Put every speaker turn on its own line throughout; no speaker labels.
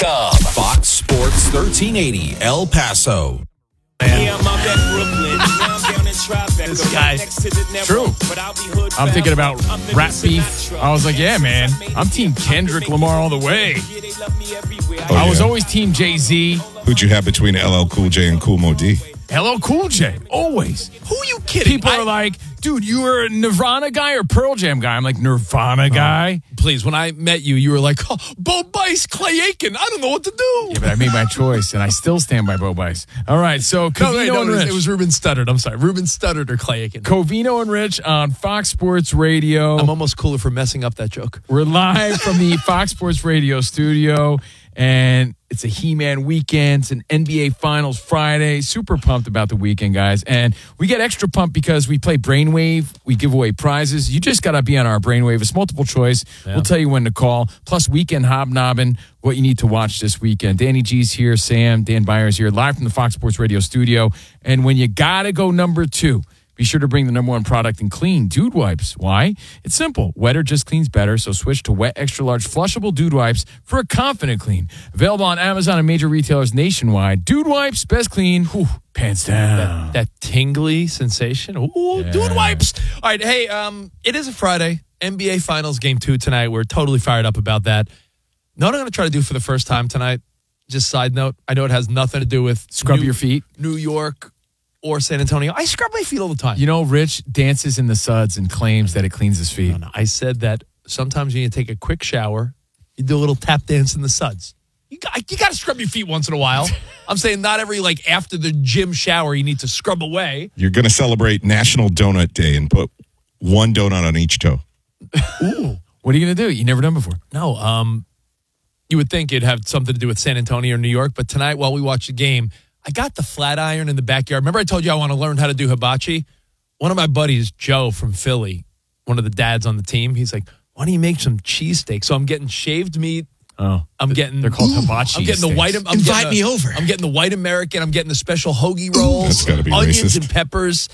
Fox.com. Fox Sports 1380, El Paso.
Yeah, I'm out at Brooklyn. Now I'm down in Tribeca.
This guy.
Next to the Neville,
True.
but I'll be hood
I'm thinking
bound.
about
I'm the
rap
Mr.
beef.
Sinatra.
I was like, yeah, man. I'm Team Kendrick Lamar all the way.
Yeah, they love me everywhere.
Oh,
I was
yeah.
always Team Jay-Z.
Who'd you have between LL Cool J and Kool Mo D?
LL Cool J. Always.
Who are you kidding?
People are like, dude, you were a Nirvana guy or Pearl Jam guy? I'm like, Nirvana guy?
Please, when I met you, you were like, oh, Bo Bice, Clay Aiken. I don't know what to do.
Yeah, but I made my choice, and I still stand by Bo Bice. All right, so Covino and Rich.
It was Ruben Studdard. I'm sorry. Ruben Studdard or Clay Aiken.
Covino and Rich on Fox Sports Radio.
I'm almost cooler for messing up that joke.
We're live from the Fox Sports Radio studio, and it's a He-Man weekend. It's an NBA Finals Friday. Super pumped about the weekend, guys. And we get extra pumped because we play Brainwave. We give away prizes. You just got to be on our Brainwave. It's multiple choice.
Yeah.
We'll tell you when to call. Plus, weekend hobnobbing, what you need to watch this weekend. Danny G's here. Sam, Dan Byers here, live from the Fox Sports Radio studio. And when you got to go number 2, be sure to bring the number 1 product in clean, Dude Wipes. Why? It's simple. Wetter just cleans better, so switch to Wet Extra Large Flushable Dude Wipes for a confident clean. Available on Amazon and major retailers nationwide. Dude Wipes, best clean, pants down.
That tingly sensation. Ooh,
Yeah.
Dude Wipes. All right, hey, it is a Friday. NBA Finals Game 2 tonight. We're totally fired up about that. Know what I'm going to try to do for the first time tonight? Just side note, I know it has nothing to do with
Scrub your feet.
New York or San Antonio. I scrub my feet all the time.
You know, Rich dances in the suds and claims that it cleans his feet.
No, I said that sometimes you need to take a quick shower. You do a little tap dance in the suds. You got to scrub your feet once in a while. I'm saying not every, like, after the gym shower, you need to scrub away.
You're going to celebrate National Donut Day and put one donut on each toe.
Ooh.
What are you going to do? You never done before.
No, you would think it'd have something to do with San Antonio or New York, but tonight while we watch the game, I got the flat iron in the backyard. Remember I told you I want to learn how to do hibachi? One of my buddies, Joe from Philly, one of the dads on the team, he's like, why don't you make some cheesesteak? So I'm getting shaved meat.
Oh,
I'm getting
they're called hibachi.
I'm getting the white. I'm
Invite
getting
me over.
I'm getting the white American. I'm getting the special hoagie rolls.
That's gotta be
onions
racist.
and peppers.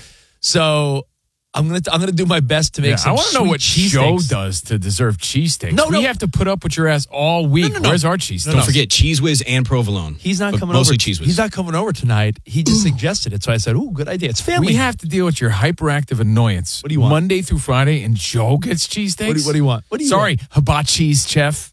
So I'm gonna do my best to make some.
I want to know
sweet
what Joe
cheesesteaks.
does to deserve cheesesteaks.
No,
we
no.
have to put up with your ass all week.
No.
Where's our cheesesteaks?
Don't forget Cheese Whiz and provolone.
He's not
But
coming
mostly
over.
Cheese Whiz.
He's not coming over tonight. He just suggested it, so I said, "Ooh, good idea." It's family.
We have to deal with your hyperactive annoyance.
What do you want?
Monday through Friday, and Joe gets cheesesteaks?
What do you want? What do you
Sorry, hibachi's chef.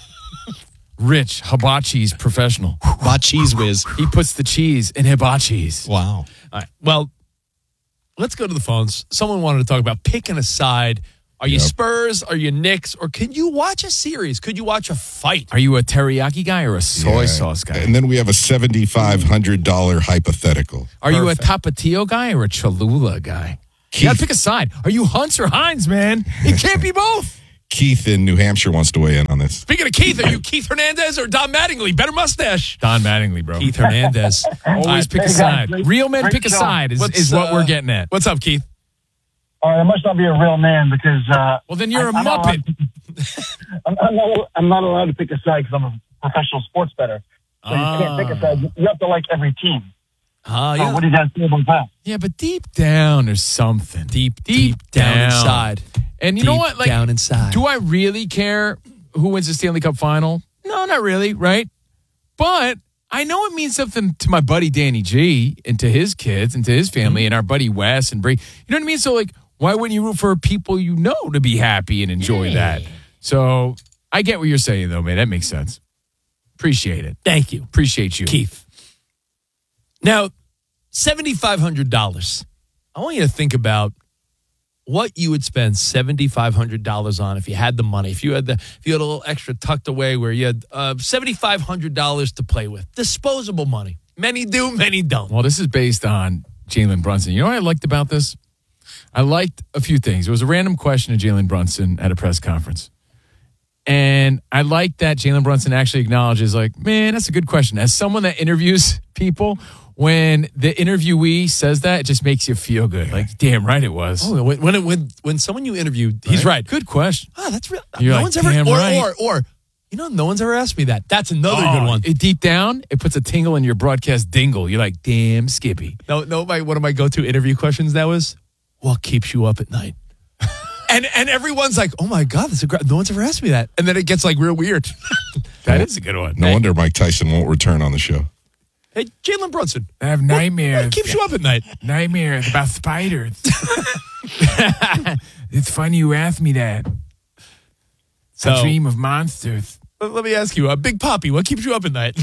Rich, hibachi's professional.
Bought Cheese Whiz.
He puts the cheese in hibachi's.
Wow.
All right. Well, let's go to the phones. Someone wanted to talk about picking a side. Are you
Yep.
Spurs? Are you Knicks? Or can you watch a series? Could you watch a fight?
Are you a teriyaki guy or a soy
Yeah.
sauce guy?
And then we have a $7,500 hypothetical.
Are you a
Perfect.
Tapatio guy or a Cholula guy? You gotta
Keith.
pick a side. Are you Hunts or Hines, man? It can't be both.
Keith in New Hampshire wants to weigh in on this.
Speaking of Keith, are you Keith Hernandez or Don Mattingly? Better mustache.
Don Mattingly, bro.
Keith Hernandez.
Always pick a side. Real men pick a side is what we're getting at.
What's up, Keith?
I must not be a real man because.
Well, then you're a
I'm not
Muppet.
I'm not allowed to pick a side because I'm a professional sports bettor. So you can't pick a side. You have to like every team.
Yeah.
What do you guys think about that?
Yeah, but deep down there's something.
Deep down inside.
And you know
Deep
what? Like,
down inside.
do I really care who wins the Stanley Cup final? No, not really, right? But I know it means something to my buddy Danny G and to his kids and to his family and our buddy Wes and Brady. You know what I mean? So, like, why wouldn't you root for people you know to be happy and enjoy that? So I get what you're saying, though, man. That makes sense. Appreciate it.
Thank you,
Appreciate you.
Keith. Now, $7,500. I want you to think about what you would spend $7,500 on if you had the money. If you had a little extra tucked away where you had $7,500 to play with. Disposable money. Many do, many don't.
Well, this is based on Jalen Brunson. You know what I liked about this? I liked a few things. It was a random question to Jalen Brunson at a press conference. And I like that Jalen Brunson actually acknowledges, like, man, that's a good question. As someone that interviews people, when the interviewee says that, it just makes you feel good. Like, damn right it was.
Oh, when someone you interviewed, he's right.
Good question.
Oh, that's real.
You're
no
like,
one's ever
damn right.
or you know, no one's ever asked me that. That's another good one.
Deep down, it puts a tingle in your broadcast dingle. You're like, damn, Skippy.
No, one of my go-to interview questions now is, what keeps you up at night? and everyone's like, oh my God, that's a great. No one's ever asked me that. And then it gets like real weird.
That is a good one.
No wonder Mike Tyson won't return on the show.
Hey, Jalen Brunson.
I have nightmares.
What keeps you up at night?
Nightmares about spiders. It's funny you asked me that.
So,
I dream of monsters.
let me ask you, Big Poppy, what keeps you up at night?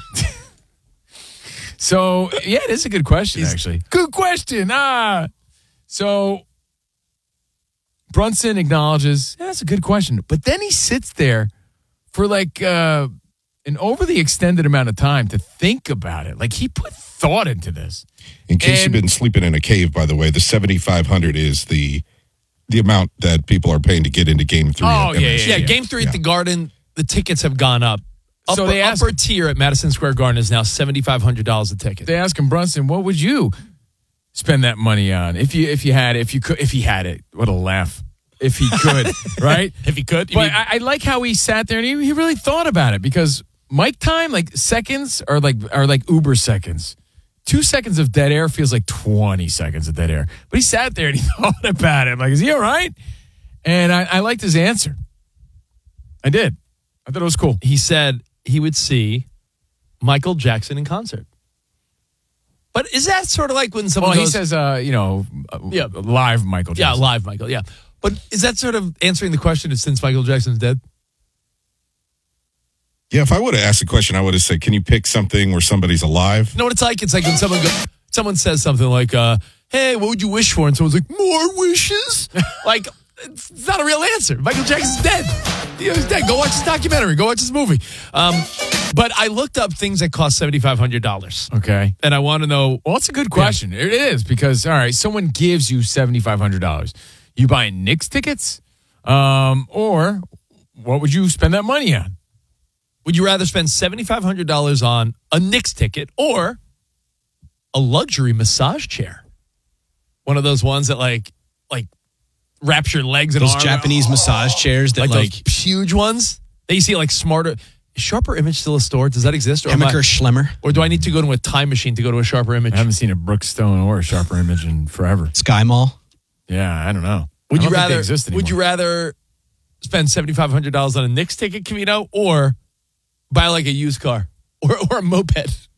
So, yeah, it is a good question, actually. Good question. So, Brunson acknowledges, that's a good question. But then he sits there for like an overly extended amount of time to think about it. Like, he put thought into this.
In case
And-
you've been sleeping in a cave, by the way, the $7,500 is the amount that people are paying to get into Game 3.
Oh,
at
yeah,
MSG.
Yeah, Game 3 at the Garden, the tickets have gone up.
So they asked-
upper tier at Madison Square Garden is now $7,500 a ticket.
They ask him, Brunson, what would you spend that money on if he had it? What a laugh. If he could, right?
If he could.
But I like how he sat there and he really thought about it because mic time, like seconds are like Uber seconds. 2 seconds of dead air feels like 20 seconds of dead air. But he sat there and he thought about it. I'm like, is he all right? And I liked his answer. I did. I thought it was cool.
He said he would see Michael Jackson in concert. But is that sort of like when someone
Well, he
goes,
says, live Michael
yeah,
Jackson.
live Michael, yeah. But is that sort of answering the question of since Michael Jackson's dead?
Yeah, if I would have asked the question, I would have said, can you pick something where somebody's alive?
You know what it's like? It's like when someone says something like, hey, what would you wish for? And someone's like, more wishes? Like, it's not a real answer. Michael Jackson's dead. He's dead. Go watch this documentary. Go watch this movie. But I looked up things that cost $7,500.
Okay.
And I want to know.
Well, it's a good question. It is because, all right, someone gives you $7,500. You buying Knicks tickets? Or what would you spend that money on?
Would you rather spend $7,500 on a Knicks ticket or a luxury massage chair? One of those ones that like wraps your legs and
Those
arms.
Japanese massage chairs that
like those huge ones that you see like smarter. Is Sharper Image still a store? Does that exist? Or,
Hemaker Schlemmer,
or do I need to go to a time machine to go to a Sharper Image?
I haven't seen a Brookstone or a Sharper Image in forever.
Sky Mall.
Yeah, I don't know.
Would
I
you
don't think they
rather?
exist anymore.
Would you rather spend $7,500 on a Knicks ticket, Camino, or buy like a used car or a moped?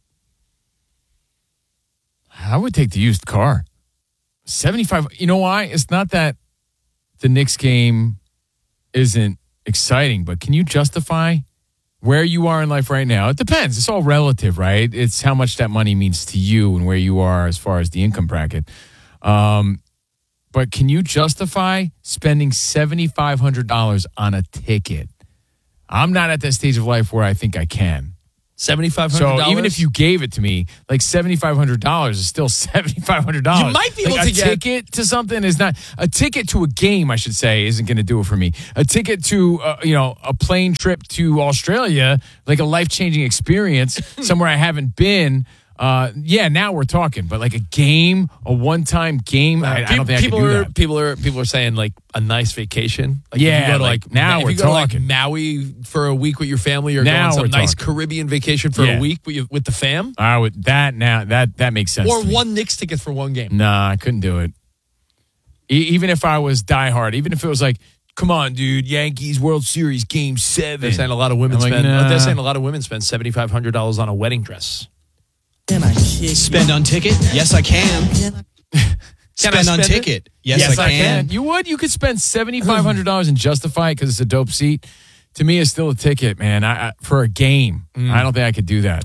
I would take the used car. 75. You know why? It's not that the Knicks game isn't exciting, but can you justify where you are in life right now? It depends. It's all relative, right? It's how much that money means to you and where you are as far as the income bracket. But can you justify spending $7,500 on a ticket? I'm not at that stage of life where I think I can.
$7,500.
So even if you gave it to me, like $7,500 is still $7,500.
You might be able
like
to
a
get
ticket to something is not a ticket to a game. I should say isn't going to do it for me. A ticket to a plane trip to Australia, like a life-changing experience somewhere I haven't been. Now we're talking. But like a game, a one-time game, I don't think I can do that.
People are saying like a nice vacation. Like if
Yeah,
you go to
like, now
if
we're
you go to, like,
talking.
Maui for a week with your family, or
Now
going on
we're
some nice
talking.
Caribbean vacation for
Yeah.
a week with the fam,
I would that makes sense.
or
to me.
one Knicks ticket for one game.
Nah, I couldn't do it. Even if I was diehard, even if it was like, come on, dude, Yankees World Series Game 7.
They're saying a lot of women
I'm like,
spend.
nah.
They're saying a lot of women spend $7,500 on a wedding dress.
Spend on ticket? Yes, I can. Spend on
spend it?
ticket? Yes, I can.
You would? You could spend $7,500 and justify it because it's a dope seat. To me, it's still a ticket, man. I for a game. I don't think I could do that.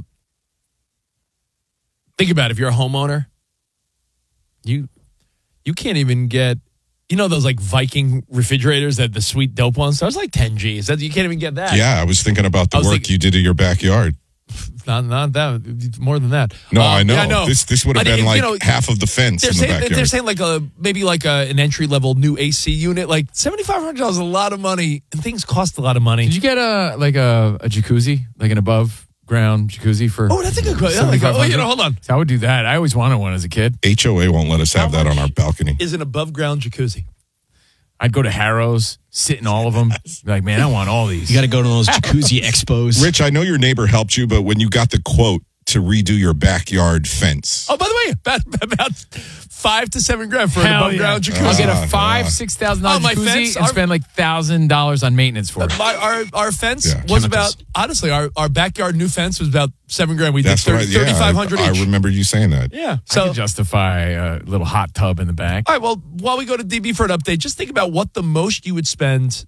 Think about it. If you're a homeowner, you can't even get, those like Viking refrigerators, that the sweet dope ones. That was like 10 G's. You can't even get that.
Yeah, I was thinking about the
I was
work
thinking-
you did in your backyard.
Not that, more than that.
No, I know.
Yeah, I know.
This would have
But,
been like half of the fence in the backyard.
They're saying like maybe like an entry level new AC unit, like $7,500 is a lot of money, and things cost a lot of money.
Did you get a jacuzzi, like an above ground jacuzzi for?
Oh, that's a good question. Hold on.
So I would do that. I always wanted one as a kid.
HOA won't let us have that on our balcony.
Is an above ground jacuzzi?
I'd go to Harrow's, sit in all of them. Be like, man, I want all these.
You got to go to those jacuzzi expos.
Rich, I know your neighbor helped you, but when you got the quote to redo your backyard fence.
Oh, by the way, about $5,000 to $7,000 for an
Hell
above ground
yeah.
jacuzzi.
I'll get a $5,000-$6,000
my
jacuzzi
fence,
and spend like $1,000 on maintenance for it.
Our fence
Yeah,
was
chemicals.
about, honestly, our backyard new fence was about $7,000. We did
That's what
$3,500
I
each.
remember you saying that.
Yeah.
So I
So,
can justify a little hot tub in the back.
all right, well, while we go to DB for an update, just think about what the most you would spend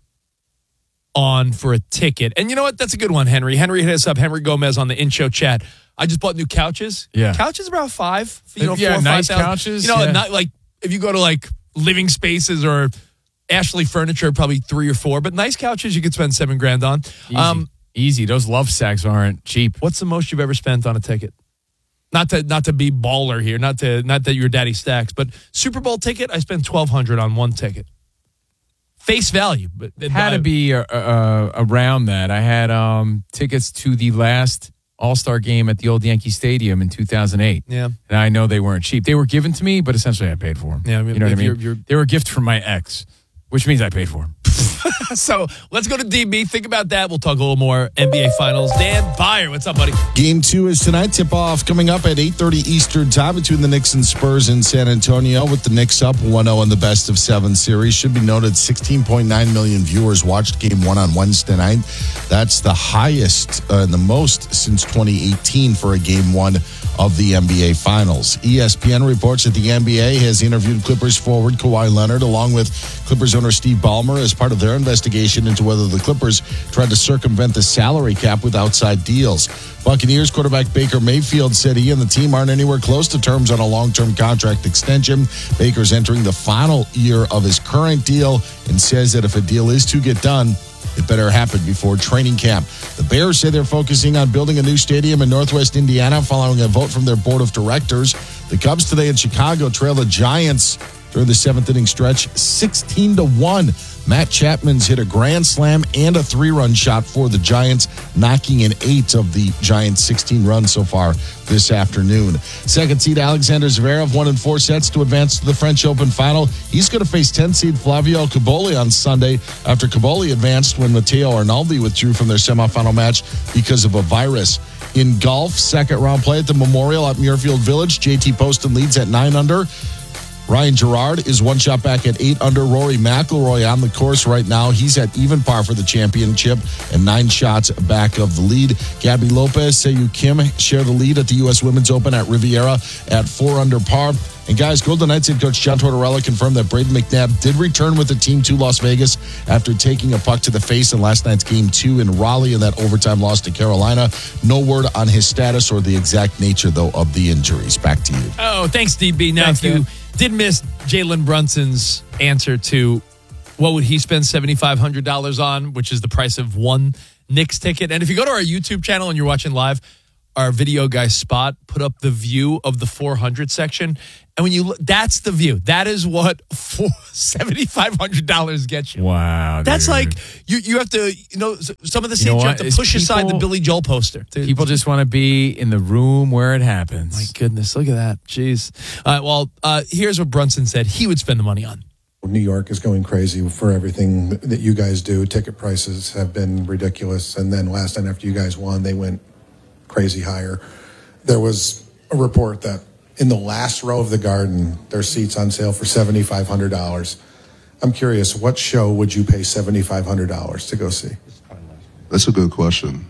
on for a ticket. And you know what? That's a good one, Henry. Henry hit us up, Henry Gomez on the in-show chat. I just bought new couches.
Yeah.
Couches about $5,000.
Yeah,
$4,000 or
nice
$5,000.
couches,
You know,
yeah.
not like if you go to like Living Spaces or Ashley Furniture, probably 3 or 4. But nice couches you could spend $7,000 on.
Easy. Those love sacks aren't cheap.
What's the most you've ever spent on a ticket? Not to be baller here, not that you're Daddy Stacks, but Super Bowl ticket, I spent $1,200 on one ticket. Face value, but
It had to be around that. I had tickets to the last All-Star game at the old Yankee Stadium in 2008.
Yeah.
And I know they weren't cheap. They were given to me, but essentially I paid for them.
Yeah, I mean,
you know what I
if
mean?
you're-
They were a gift from my ex, which means I paid for them.
So let's go to DB. Think about that. We'll talk a little more NBA Finals. Dan Byer, what's up, buddy?
Game 2 is tonight. Tip-off coming up at 8:30 Eastern time between the Knicks and Spurs in San Antonio, with the Knicks up 1-0 in the best-of-7 series. Should be noted 16.9 million viewers watched Game 1 on Wednesday night. That's the highest and the most since 2018 for a Game 1 of the NBA Finals. ESPN reports that the NBA has interviewed Clippers forward Kawhi Leonard along with Clippers owner Steve Ballmer as part of their investigation into whether the Clippers tried to circumvent the salary cap with outside deals. Buccaneers quarterback Baker Mayfield said he and the team aren't anywhere close to terms on a long-term contract extension. Baker's entering the final year of his current deal and says that if a deal is to get done, it better happen before training camp. The Bears say they're focusing on building a new stadium in Northwest Indiana following a vote from their board of directors. The Cubs today in Chicago trail the Giants during the 7th inning stretch 16-1. Matt Chapman's hit a grand slam and a 3-run shot for the Giants, knocking in 8 of the Giants' 16 runs so far this afternoon. Second seed Alexander Zverev won in 4 sets to advance to the French Open final. He's going to face 10 seed Flavio Caboli on Sunday after Caboli advanced when Matteo Arnaldi withdrew from their semifinal match because of a virus. In golf, second round play at the Memorial at Muirfield Village. JT Poston leads at 9 under. Ryan Gerard is 1 shot back at 8 under. Rory McIlroy on the course right now. He's at even par for the championship and 9 shots back of the lead. Gabby Lopez, Seiyu Kim share the lead at the U.S. Women's Open at Riviera at 4 under par. And guys, Golden Knights head coach John Tortorella confirmed that Braden McNabb did return with the team to Las Vegas after taking a puck to the face in last night's Game 2 in Raleigh in that overtime loss to Carolina. No word on his status or the exact nature, though, of the injuries. Back to you.
Oh, thanks, DB. Now,
Thanks,
if you
Dan.
did miss Jalen Brunson's answer to what would he spend $7,500 on, which is the price of one Knicks ticket. And if you go to our YouTube channel and you're watching live, our video guy Spot put up the view of the 400 section. And when you look, that's the view. That is what $7,500 gets you.
Wow.
That's
dude.
like you have to, some of the
You
seats
know
you,
what?
have to
It's
push aside the
people-
Billy Joel poster.
People just want to be in the room where it happens.
My goodness, look at that. Jeez. Here's what Brunson said he would spend the money on.
New York is going crazy for everything that you guys do. Ticket prices have been ridiculous. And then last night after you guys won, they went crazy higher. There was a report that in the last row of the Garden, there's seats on sale for $7,500. I'm curious, what show would you pay $7,500 to go see?
That's a good question.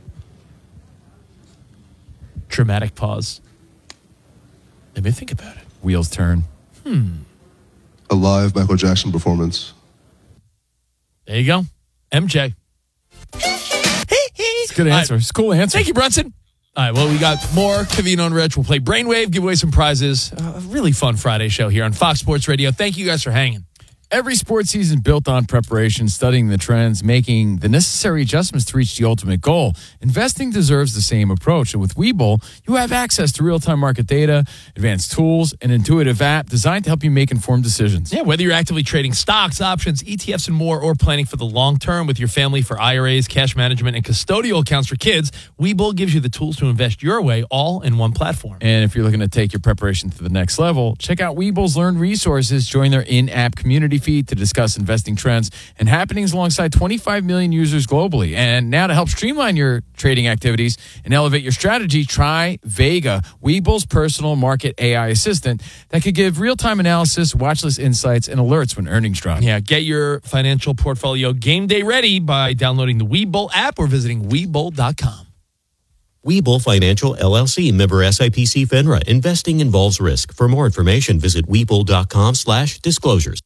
Dramatic pause. Let me think about it.
Wheels turn.
A live Michael Jackson performance.
There you go. MJ.
It's a good answer. It's a cool answer.
Thank you, Brunson. All right, well, we got more Covino and Rich. We'll play Brainwave, give away some prizes. A really fun Friday show here on Fox Sports Radio. Thank you guys for hanging.
Every sports season built on preparation, studying the trends, making the necessary adjustments to reach the ultimate goal. Investing deserves the same approach. And with Webull, you have access to real-time market data, advanced tools, an intuitive app designed to help you make informed decisions.
Yeah, whether you're actively trading stocks, options, ETFs, and more, or planning for the long term with your family for IRAs, cash management, and custodial accounts for kids, Webull gives you the tools to invest your way all in one platform.
And if you're looking to take your preparation to the next level, check out Webull's Learn Resources. Join their in-app community feed to discuss investing trends and happenings alongside 25 million users globally. And now to help streamline your trading activities and elevate your strategy, try Vega, Webull's personal market AI assistant that could give real-time analysis, watchlist insights, and alerts when earnings drop.
Yeah, get your financial portfolio game day ready by downloading the Webull app or visiting Webull.com.
Webull Financial LLC, member SIPC FINRA. Investing involves risk. For more information, visit Webull.com/disclosures.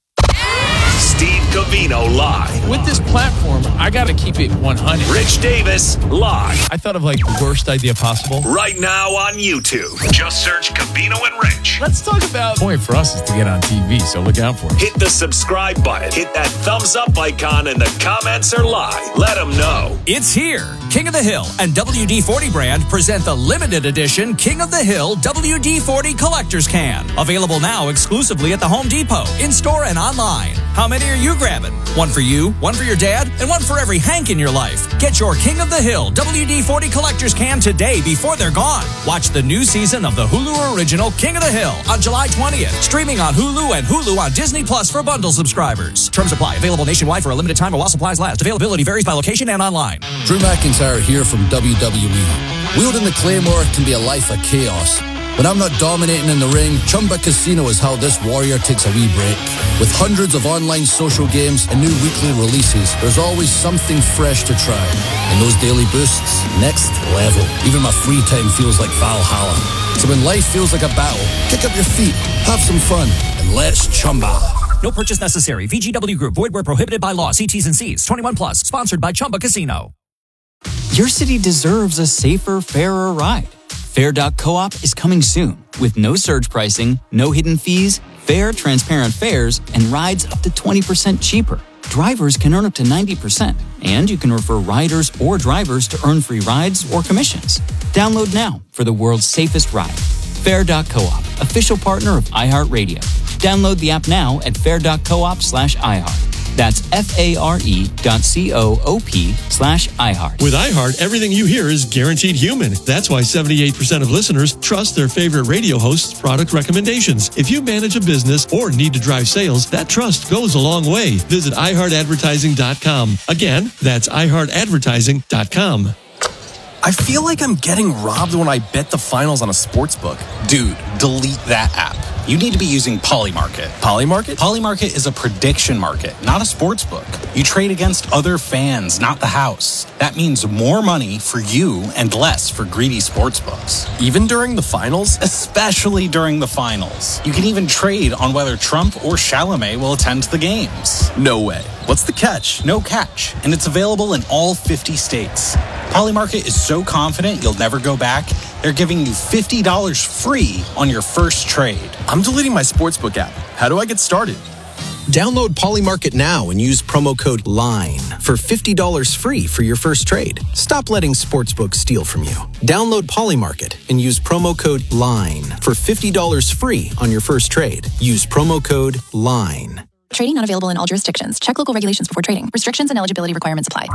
Steve Covino live.
With this platform, I got to keep it 100.
Rich Davis live.
I thought of like the worst idea possible.
Right now on YouTube. Just search Covino and Rich.
Let's talk about...
The point for us is to get on TV, so look out for it.
Hit the subscribe button. Hit that thumbs up icon and the comments are live. Let them know.
It's here. King of the Hill and WD-40 brand present the limited edition King of the Hill WD-40 Collector's Can. Available now exclusively at the Home Depot, in-store and online. How many are you grabbing? One for you, one for your dad, and one for every Hank in your life. Get your King of the Hill WD-40 Collector's Can today before they're gone. Watch the new season of the Hulu original King of the Hill on July 20th. Streaming on Hulu and Hulu on Disney Plus for bundle subscribers. Terms apply. Available nationwide for a limited time while supplies last. Availability varies by location and online.
Drew McIntyre here from WWE. Wielding the Claymore can be a life of chaos. When I'm not dominating in the ring, Chumba Casino is how this warrior takes a wee break. With hundreds of online social games and new weekly releases, there's always something fresh to try. And those daily boosts, next level. Even my free time feels like Valhalla. So when life feels like a battle, kick up your feet, have some fun, and let's Chumba.
No purchase necessary. VGW Group. Void where prohibited by law. See T's and C's. 21 plus. Sponsored by Chumba Casino.
Your city deserves a safer, fairer ride. Fair.coop is coming soon with no surge pricing, no hidden fees, fair, transparent fares, and rides up to 20% cheaper. Drivers can earn up to 90%, and you can refer riders or drivers to earn free rides or commissions. Download now for the world's safest ride. Fair.coop, official partner of iHeartRadio. Download the app now at fair.coop/iHeart. That's FARE.coop/iHeart.
With iHeart, everything you hear is guaranteed human. That's why 78% of listeners trust their favorite radio host's product recommendations. If you manage a business or need to drive sales, that trust goes a long way. Visit iHeartAdvertising.com. Again, that's iHeartAdvertising.com.
I feel like I'm getting robbed when I bet the finals on a sports book. Dude, delete that app.
You need to be using Polymarket.
Polymarket?
Polymarket is a prediction market, not a sports book. You trade against other fans, not the house. That means more money for you and less for greedy sports books.
Even during the finals?
Especially during the finals. You can even trade on whether Trump or Chalamet will attend the games.
No way. What's the catch?
No catch. And it's available in all 50 states. Polymarket is so confident you'll never go back, they're giving you $50 free on your first trade.
I'm deleting my sportsbook app. How do I get started?
Download Polymarket now and use promo code LINE for $50 free for your first trade. Stop letting sportsbooks steal from you. Download Polymarket and use promo code LINE for $50 free on your first trade. Use promo code LINE.
Trading not available in all jurisdictions. Check local regulations before trading. Restrictions and eligibility requirements apply.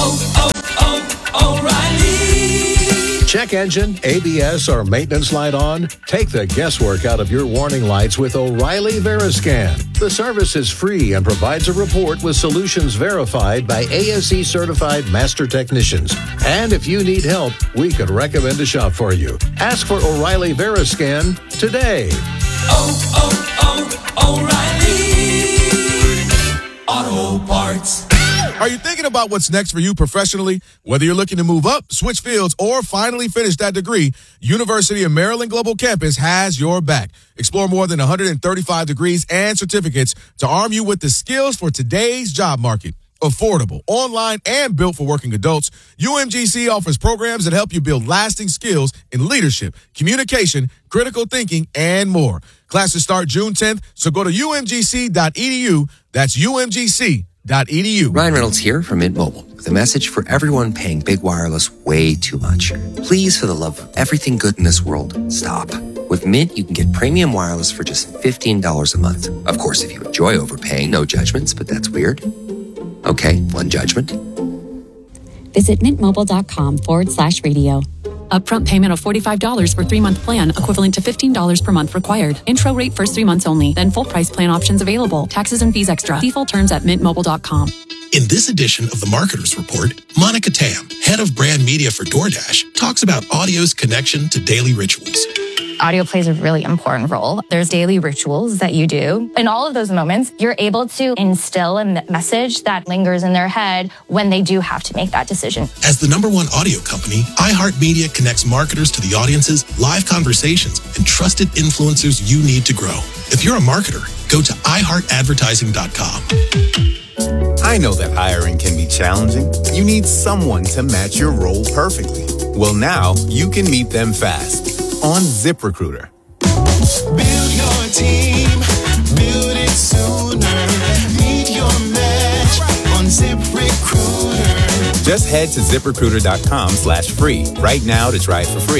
O'Reilly. Check engine, ABS, or maintenance light on? Take the guesswork out of your warning lights with O'Reilly Veriscan. The service is free and provides a report with solutions verified by ASE certified master technicians. And if you need help, we could recommend a shop for you. Ask for O'Reilly Veriscan today.
O'Reilly Auto Parts.
Are you thinking about what's next for you professionally? Whether you're looking to move up, switch fields, or finally finish that degree, University of Maryland Global Campus has your back. Explore more than 135 degrees and certificates to arm you with the skills for today's job market. Affordable, online, and built for working adults, UMGC offers programs that help you build lasting skills in leadership, communication, critical thinking, and more. Classes start June 10th, so go to umgc.edu. That's umgc.edu.
Ryan Reynolds here from Mint Mobile with a message for everyone paying big wireless way too much. Please, for the love of everything good in this world, stop. With Mint, you can get premium wireless for just $15 a month. Of course, if you enjoy overpaying, no judgments, but that's weird. Okay, one judgment.
Visit mintmobile.com/radio.
Upfront payment of $45 for 3-month plan, equivalent to $15 per month required. Intro rate first 3 months only, then full price plan options available. Taxes and fees extra. See full terms at mintmobile.com.
In this edition of the Marketer's Report, Monica Tam, head of brand media for DoorDash, talks about audio's connection to daily rituals.
Audio plays a really important role. There's daily rituals that you do. In all of those moments, you're able to instill a message that lingers in their head when they do have to make that decision.
As the #1 audio company, iHeartMedia connects marketers to the audiences, live conversations, and trusted influencers you need to grow. If you're a marketer, go to iHeartAdvertising.com.
I know that hiring can be challenging. You need someone to match your role perfectly. Well, now you can meet them fast on ZipRecruiter.
Build your team, build it sooner. Meet your match on ZipRecruiter.
Just head to ZipRecruiter.com/free right now to try it for free.